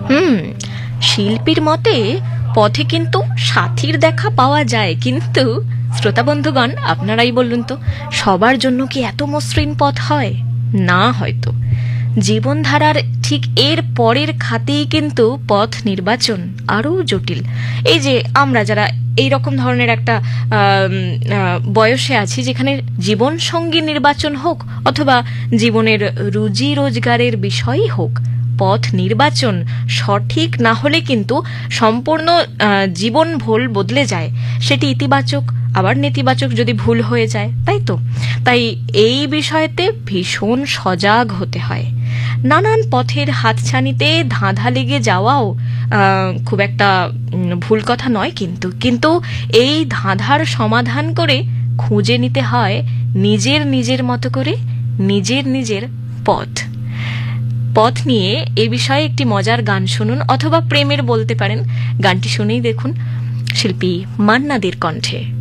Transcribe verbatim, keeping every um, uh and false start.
হুম শিল্পীর মতে পথে কিন্তু সাথীর দেখা পাওয়া যায়, কিন্তু শ্রোতা বন্ধুগণ আপনারাই বলুন তো, সবার জন্য কি এত মসৃণ পথ হয়? না হয়তো। জীবনধারার ঠিক এর পরের খাতেই কিন্তু পথ নির্বাচন আরও জটিল। এই যে আমরা যারা এই রকম ধরনের একটা আম, আহ, বয়সে আছি যেখানে জীবন সঙ্গী নির্বাচন হোক অথবা জীবনের রুজি রোজগারের বিষয়ই হোক, পথ নির্বাচন সঠিক না হলে কিন্তু সম্পূর্ণ আহ, জীবন ভুল বদলে যায়। সেটি ইতিবাচক আবার নেতিবাচক যদি ভুল হয়ে যায়, তাই তো। তাই এই বিষয়তে ভীষণ সজাগ হতে হয়। নানান পথের হাতছানিতে ধাঁধা লেগে যাওয়াও আহ, খুব একটা উম, ভুল কথা নয়, কিন্তু কিন্তু এই ধাঁধার সমাধান করে খুঁজে নিতে হয় নিজের নিজের মতো করে নিজের নিজের পথ। পথ নিয়ে এ বিষয়ে একটি মজার গান শুনুন, অথবা প্রেমের বলতে পারেন। গানটি শুনেই দেখুন, শিল্পী মান্না দের কণ্ঠে।